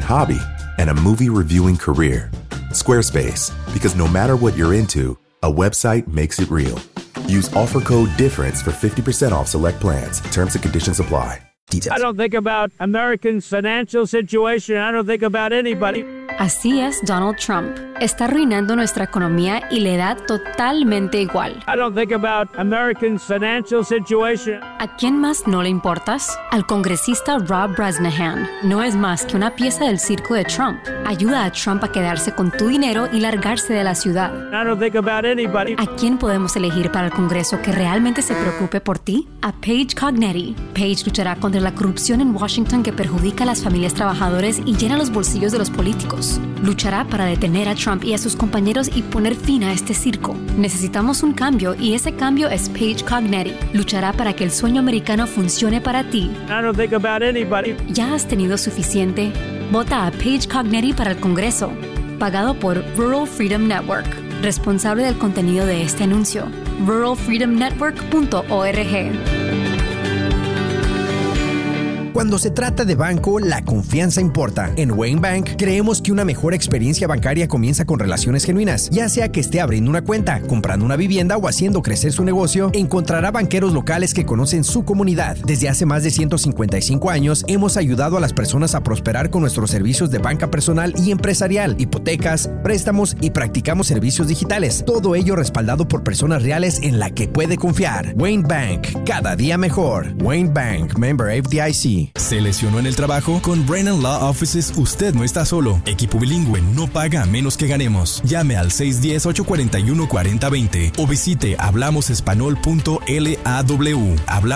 hobby, and a movie reviewing career. Squarespace, because no matter what you're into, a website makes it real. Use offer code DIFFERENCE for 50% off select plans. Terms and conditions apply. I don't think about Americans' financial situation. I don't think about anybody. Así es Donald Trump. Está arruinando nuestra economía y le da totalmente igual. I don't think about Americans' financial situation. ¿A quién más no le importas? Al congresista Rob Bresnahan. No es más que una pieza del circo de Trump. Ayuda a Trump a quedarse con tu dinero y largarse de la ciudad. I don't think about anybody. ¿A quién podemos elegir para el Congreso que realmente se preocupe por ti? A Paige Cognetti. Paige luchará contra la corrupción en Washington que perjudica a las familias trabajadoras y llena los bolsillos de los políticos. Luchará para detener a Trump y a sus compañeros y poner fin a este circo. Necesitamos un cambio y ese cambio es Paige Cognetti. Luchará para que el sueño americano funcione para ti. I don't think about anybody. ¿Ya has tenido suficiente? Vota a Paige Cognetti para el Congreso. Pagado por Rural Freedom Network. Responsable del contenido de este anuncio. ruralfreedomnetwork.org. Cuando se trata de banco, la confianza importa. En Wayne Bank creemos que una mejor experiencia bancaria comienza con relaciones genuinas. Ya sea que esté abriendo una cuenta, comprando una vivienda o haciendo crecer su negocio, encontrará banqueros locales que conocen su comunidad. Desde hace más de 155 años, hemos ayudado a las personas a prosperar con nuestros servicios de banca personal y empresarial, hipotecas, préstamos y practicamos servicios digitales. Todo ello respaldado por personas reales en la que puede confiar. Wayne Bank, cada día mejor. Wayne Bank, member FDIC. ¿Se lesionó en el trabajo? Con Brennan Law Offices usted no está solo. Equipo bilingüe no paga menos que ganemos. Llame al 610-841-4020 o visite hablamosespanol.law.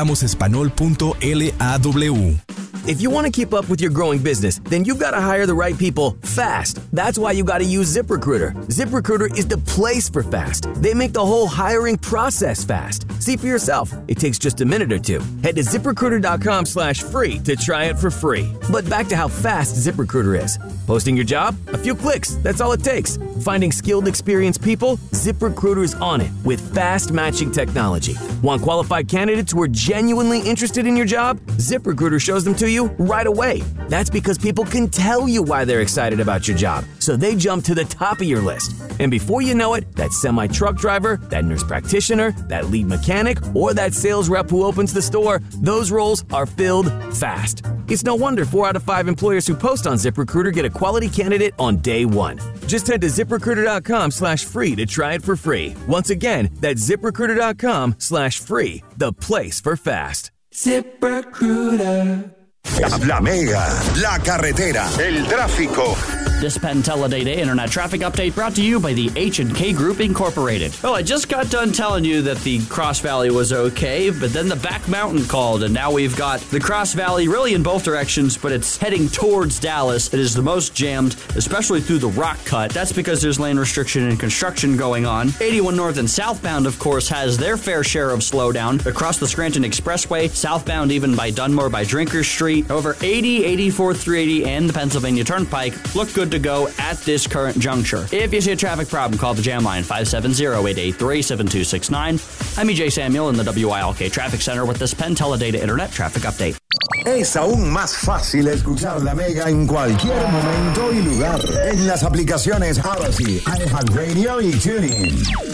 Hablamosespanol.law. If you want to keep up with your growing business, then you've got to hire the right people fast. That's why you got to use ZipRecruiter. ZipRecruiter is the place for fast. They make the whole hiring process fast. See for yourself. It takes just a minute or two. Head to ZipRecruiter.com/free to try it for free. But back to how fast ZipRecruiter is. Posting your job? A few clicks. That's all it takes. Finding skilled, experienced people? ZipRecruiter is on it with fast matching technology. Want qualified candidates who are genuinely interested in your job? ZipRecruiter shows them to you right away. That's because people can tell you why they're excited about your job, so they jump to the top of your list. And before you know it, that semi-truck driver, that nurse practitioner, that lead mechanic, or that sales rep who opens the store, those roles are filled fast. It's no wonder 4 out of 5 employers who post on ZipRecruiter get a quality candidate on day one. Just head to ZipRecruiter.com/free to try it for free. Once again, that's ZipRecruiter.com/free, the place for fast. ZipRecruiter. La Mega, la carretera, el tráfico. This Penn Teledata Internet Traffic Update brought to you by the H&K Group Incorporated. Well, I just got done telling you that the Cross Valley was okay, but then the back mountain called, and now we've got the Cross Valley really in both directions, but it's heading towards Dallas. It is the most jammed, especially through the rock cut. That's because there's lane restriction and construction going on. 81 north and southbound, of course, has their fair share of slowdown. Across the Scranton Expressway, southbound even by Dunmore by Drinker Street, over 80, 84, 380, and the Pennsylvania Turnpike look good to go at this current juncture. If you see a traffic problem, call the Jam Line 570-883-7269. I'm EJ Samuel in the WILK Traffic Center with this Penn Teledata Internet Traffic Update. Es aún más fácil escuchar La Mega en cualquier momento y lugar en las aplicaciones Odyssey, iHeartRadio y TuneIn.